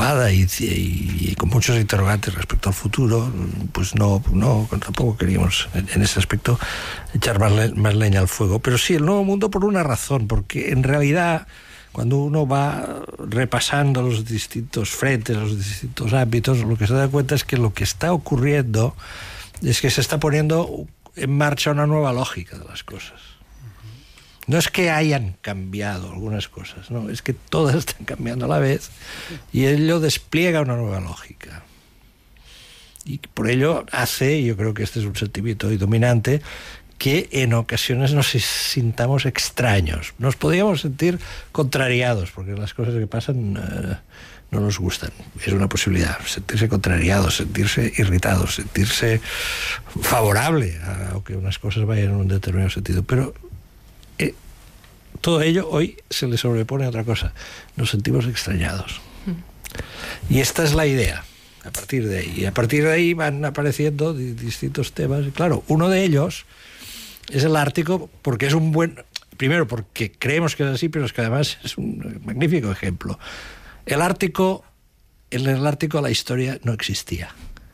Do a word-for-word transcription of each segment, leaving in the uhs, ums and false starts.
preocupada y, y, y con muchos interrogantes respecto al futuro, pues no, no tampoco queríamos en, en ese aspecto echar más, le, más leña al fuego. Pero sí, el nuevo mundo por una razón, porque en realidad cuando uno va repasando los distintos frentes, los distintos ámbitos, lo que se da cuenta es que lo que está ocurriendo es que se está poniendo en marcha una nueva lógica de las cosas. No es que hayan cambiado algunas cosas, no, es que todas están cambiando a la vez y ello despliega una nueva lógica. Y por ello hace, yo creo que este es un sentimiento hoy dominante, que en ocasiones nos sintamos extraños. Nos podríamos sentir contrariados, porque las cosas que pasan uh, no nos gustan. Es una posibilidad, sentirse contrariados, sentirse irritados, sentirse favorable a que unas cosas vayan en un determinado sentido. Pero eh, todo ello hoy se le sobrepone a otra cosa. Nos sentimos extrañados. Y esta es la idea. A partir de ahí. Y a partir de ahí van apareciendo distintos temas. Claro, uno de ellos es el Ártico, porque es un buen... Primero, porque creemos que es así, pero es que además es un magnífico ejemplo. El Ártico, en el Ártico la historia no existía.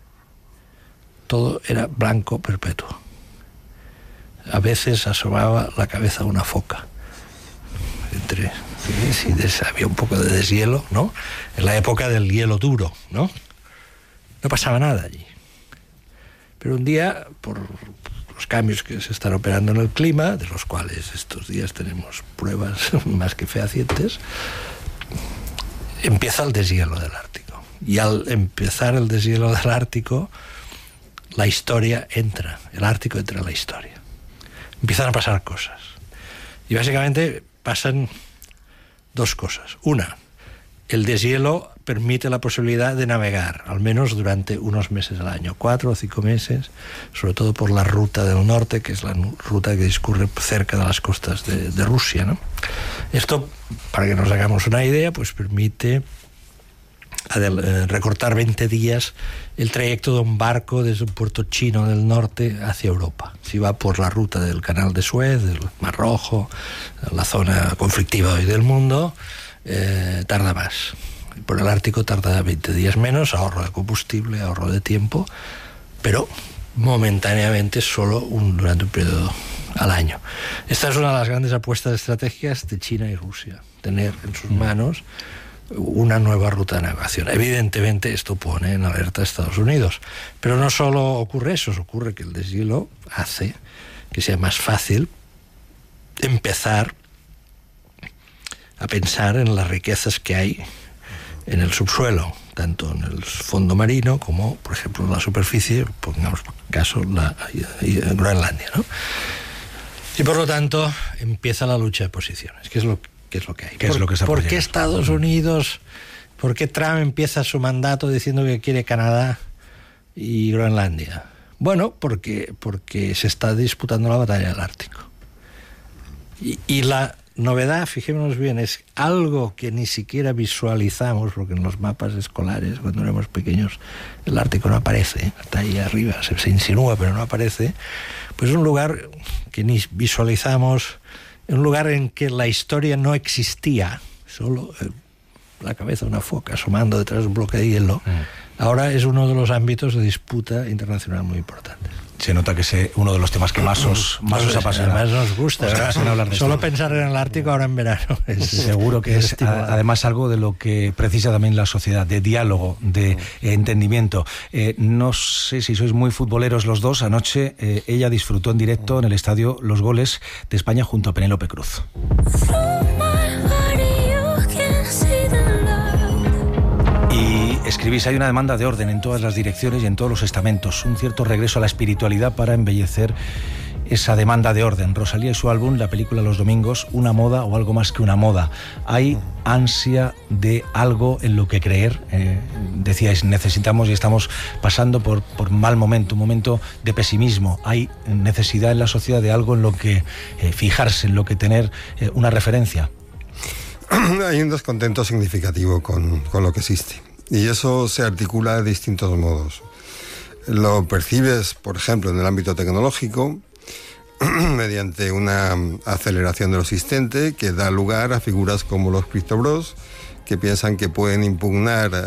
Todo era blanco perpetuo. A veces asomaba la cabeza una foca. Entre... Sí, sí, había un poco de deshielo, ¿no? En la época del hielo duro, ¿no? No pasaba nada allí. Pero un día, por los cambios que se están operando en el clima, de los cuales estos días tenemos pruebas más que fehacientes, empieza el deshielo del Ártico. Y al empezar el deshielo del Ártico, la historia entra, el Ártico entra en la historia. Empiezan a pasar cosas. Y básicamente pasan dos cosas. Una, el deshielo permite la posibilidad de navegar, al menos durante unos meses al año, cuatro o cinco meses, sobre todo por la ruta del norte, que es la ruta que discurre cerca de las costas de, de Rusia, ¿no? Esto, para que nos hagamos una idea, pues permite recortar veinte días el trayecto de un barco desde un puerto chino del norte hacia Europa. Si va por la ruta del Canal de Suez, del Mar Rojo, la zona conflictiva hoy del mundo, eh, tarda más. Por el Ártico tarda veinte días menos, ahorro de combustible, ahorro de tiempo, pero momentáneamente solo un, durante un periodo al año. Esta es una de las grandes apuestas estratégicas de China y Rusia, tener en sus manos una nueva ruta de navegación. Evidentemente esto pone en alerta a Estados Unidos, pero no solo ocurre eso, ocurre que el deshielo hace que sea más fácil empezar a pensar en las riquezas que hay en el subsuelo, tanto en el fondo marino como, por ejemplo, en la superficie, pongamos por caso la, la Groenlandia, ¿no? Y por lo tanto empieza la lucha de posiciones, que es lo, que es lo que hay. ¿Qué es lo que se ¿Por qué Estados Unidos, por qué Trump empieza su mandato diciendo que quiere Canadá y Groenlandia? Bueno, porque, porque se está disputando la batalla del Ártico. Y, y la novedad, fijémonos bien, es algo que ni siquiera visualizamos, porque en los mapas escolares, cuando éramos pequeños, el Ártico no aparece, está ahí arriba, se, se insinúa, pero no aparece. Pues un lugar que ni visualizamos, un lugar en que la historia no existía, solo eh, la cabeza de una foca asomando detrás de un bloque de hielo, mm. ahora es uno de los ámbitos de disputa internacional muy importantes. Se nota que es uno de los temas que más os, más os apasiona. Más nos gusta. O sea, hablar de solo esto. Pensar en el Ártico ahora en verano. Es, seguro que es, es además algo de lo que precisa también la sociedad, de diálogo, de eh, entendimiento. Eh, no sé si sois muy futboleros los dos. Anoche eh, ella disfrutó en directo en el estadio los goles de España junto a Penélope Cruz. Y escribís, hay una demanda de orden en todas las direcciones y en todos los estamentos, un cierto regreso a la espiritualidad para embellecer esa demanda de orden. Rosalía y su álbum, la película Los Domingos, una moda o algo más que una moda. Hay ansia de algo en lo que creer. Eh, decíais, necesitamos y estamos pasando por, por mal momento, un momento de pesimismo. Hay necesidad en la sociedad de algo en lo que eh, fijarse, en lo que tener eh, una referencia. Hay un descontento significativo con, con lo que existe. Y eso se articula de distintos modos. Lo percibes, por ejemplo, en el ámbito tecnológico, mediante una aceleración de lo existente que da lugar a figuras como los criptobros, que piensan que pueden impugnar